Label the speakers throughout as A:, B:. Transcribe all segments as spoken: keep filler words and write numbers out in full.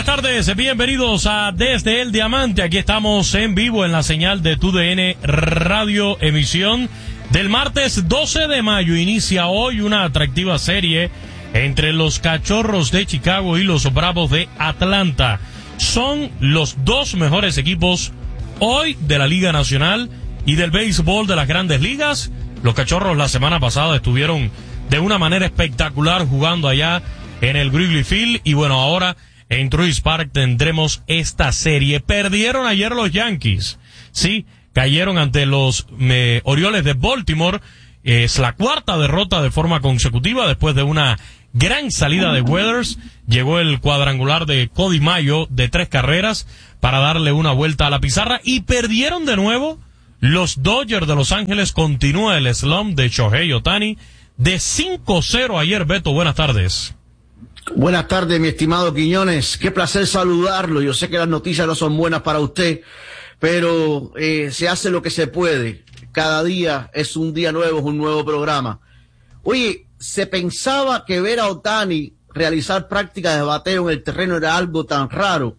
A: Buenas tardes, bienvenidos a Desde el Diamante. Aquí estamos en vivo en la señal de T U D N Radio, emisión del martes doce de mayo. Inicia hoy una atractiva serie entre los Cachorros de Chicago y los Bravos de Atlanta. Son los dos mejores equipos hoy de la Liga Nacional y del béisbol de las Grandes Ligas. Los Cachorros la semana pasada estuvieron de una manera espectacular jugando allá en el Wrigley Field, y bueno, ahora en Truist Park tendremos esta serie. Perdieron ayer los Yankees, sí, cayeron ante los eh, Orioles de Baltimore. Es la cuarta derrota de forma consecutiva después de una gran salida de Weathers. Llegó el cuadrangular de Cody Mayo de tres carreras para darle una vuelta a la pizarra, y perdieron de nuevo los Dodgers de Los Ángeles. Continúa el slump de Shohei Ohtani de cinco cero ayer. Beto, buenas tardes.
B: Buenas tardes, mi estimado Quiñones. Qué placer saludarlo. Yo sé que las noticias no son buenas para usted, pero eh, se hace lo que se puede. Cada día es un día nuevo, es un nuevo programa. Oye, se pensaba que ver a Ohtani realizar prácticas de bateo en el terreno era algo tan raro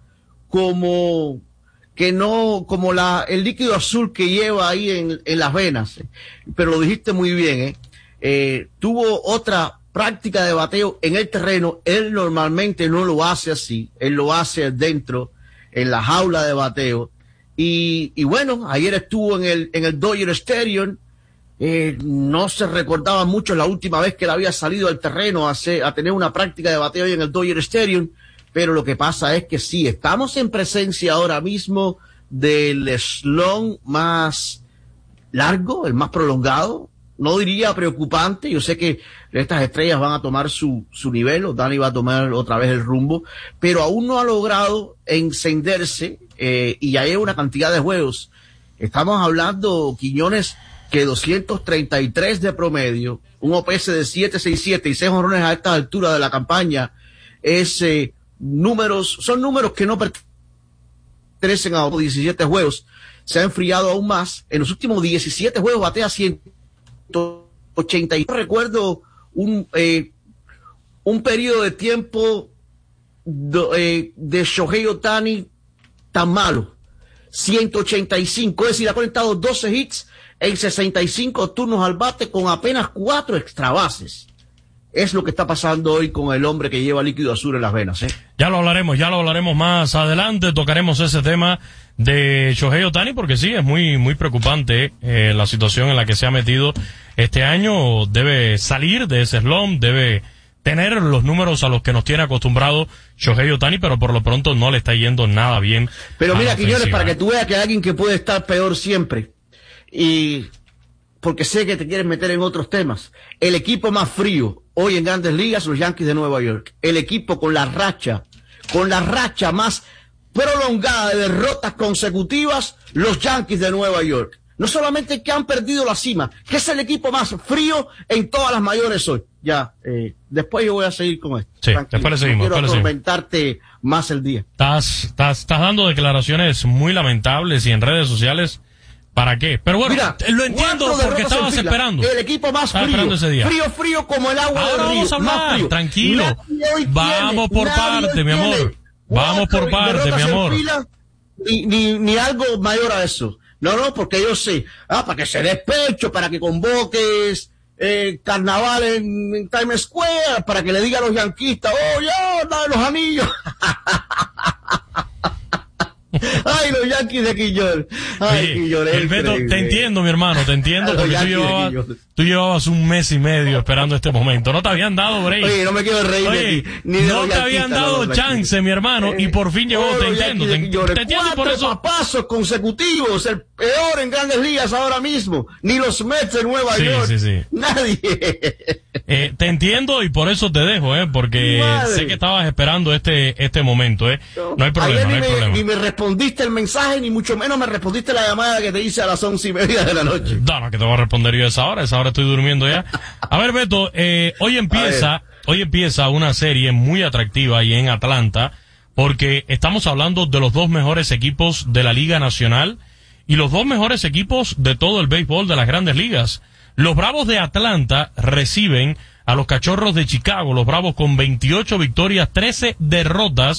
B: como que no, como la, el líquido azul que lleva ahí en, en las venas. Pero lo dijiste muy bien, ¿eh? Eh, tuvo otra práctica de bateo en el terreno. Él normalmente no lo hace así, él lo hace dentro, en la jaula de bateo. Y, y bueno, ayer estuvo en el, en el Dodger Stadium. Eh, no se recordaba mucho la última vez que él había salido al terreno a, hacer, a tener una práctica de bateo ahí en el Dodger Stadium, pero lo que pasa es que sí, estamos en presencia ahora mismo del slump más largo, el más prolongado. No diría preocupante. Yo sé que estas estrellas van a tomar su, su nivel, Ohtani va a tomar otra vez el rumbo, pero aún no ha logrado encenderse, eh, y ya lleva una cantidad de juegos. Estamos hablando, Quiñones, que doscientos treinta y tres de promedio, un O P S de siete sesenta y siete y seis jonrones a esta altura de la campaña, es, eh, números, son números que no pertenecen a diecisiete juegos. Se ha enfriado aún más. En los últimos diecisiete juegos batea ciento ochenta y recuerdo un eh, un periodo de tiempo de, eh, de Shohei Ohtani tan malo. Ciento ochenta y cinco, es decir, ha conectado doce hits en sesenta y cinco turnos al bate con apenas cuatro extra bases. Es lo que está pasando hoy con el hombre que lleva líquido azul en las venas, ¿eh? Ya lo hablaremos, ya lo hablaremos más adelante. Tocaremos ese tema de Shohei Ohtani, porque sí, es muy muy preocupante eh, la situación en la que se ha metido este año. Debe salir de ese slump, debe tener los números a los que nos tiene acostumbrado Shohei Ohtani, pero por lo pronto no le está yendo nada bien. Pero mira, Quiñones, para que tú veas que hay alguien que puede estar peor siempre, y porque sé que te quieres meter en otros temas, el equipo más frío hoy en Grandes Ligas, los Yankees de Nueva York. El equipo con la racha, con la racha más prolongada de derrotas consecutivas, los Yankees de Nueva York. No solamente que han perdido la cima, que es el equipo más frío en todas las mayores hoy. Ya, eh, después yo voy a seguir con esto. Sí, tranquilo. Después le seguimos. No quiero atormentarte más el día. Estás, estás, estás dando declaraciones muy lamentables y en redes sociales. ¿Para qué? Pero bueno, mira, lo entiendo porque estabas esperando. El equipo más frío, ese día. frío, frío como el agua del río. Vamos a hablar, tranquilo. Vamos por parte, mi amor. Vamos por parte, mi amor. Ni, ni, ni algo mayor a eso. No, no, porque yo sé, ah, para que se despecho, para que convoques eh, carnaval en, en Times Square, para que le diga a los yanquistas, oh, ya, dame los anillos. Ay, los Yankees de Quiñones. Ay, Quiñones. El Beto, te entiendo, mi hermano, te entiendo, porque tú llevabas, tú llevabas un mes y medio esperando este momento. No te habían dado break. Oye, no me quiero reír Oye, de ti. Ni de no te habían dado chance, mi hermano, eh, y por fin llegó. Oh, te entiendo, te, te entiendo por eso. Pasos consecutivos, el peor en Grandes Ligas ahora mismo. Ni los Mets de Nueva sí, York. Sí, sí. Nadie. Eh, te entiendo y por eso te dejo, eh, porque Madre. sé que estabas esperando este este momento, eh. No hay problema, no hay me, problema. Ni me respondiste el mensaje, ni mucho menos me respondiste la llamada que te hice a las once y media de la noche. No, no, que te voy a responder yo a esa hora, a esa hora estoy durmiendo ya. A ver, Beto, eh, hoy empieza, hoy empieza una serie muy atractiva ahí en Atlanta, porque estamos hablando de los dos mejores equipos de la Liga Nacional y los dos mejores equipos de todo el béisbol de las Grandes Ligas. Los Bravos de Atlanta reciben a los Cachorros de Chicago, los Bravos con veintiocho victorias, trece derrotas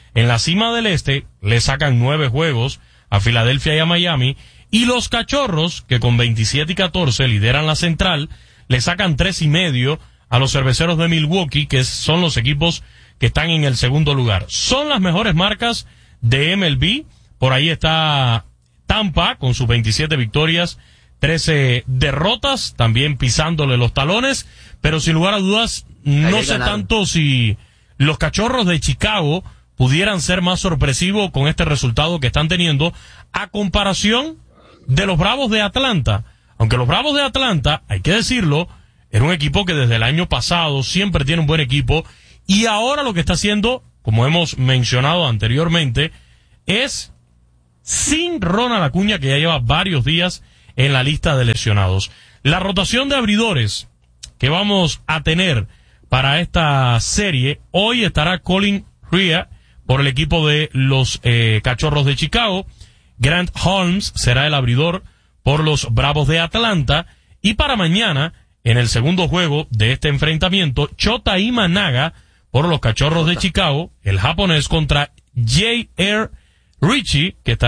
A: En la cima del este le sacan nueve juegos a Filadelfia y a Miami, y los Cachorros, que con veintisiete y catorce lideran la central, le sacan tres y medio a los Cerveceros de Milwaukee, que son los equipos que están en el segundo lugar. Son las mejores marcas de M L B. Por ahí está Tampa con sus veintisiete victorias, trece derrotas, también pisándole los talones, pero sin lugar a dudas, no sé tanto si los Cachorros de Chicago pudieran ser más sorpresivos con este resultado que están teniendo a comparación de los Bravos de Atlanta. Aunque los Bravos de Atlanta, hay que decirlo, era un equipo que desde el año pasado siempre tiene un buen equipo, y ahora lo que está haciendo, como hemos mencionado anteriormente, es sin Ronald Acuña, que ya lleva varios días en la lista de lesionados. La rotación de abridores que vamos a tener para esta serie, hoy estará Colin Rea por el equipo de los eh, Cachorros de Chicago. Grant Holmes será el abridor por los Bravos de Atlanta. Y para mañana, en el segundo juego de este enfrentamiento, Shota Imanaga por los Cachorros de Chicago, el japonés contra J R Richie, que está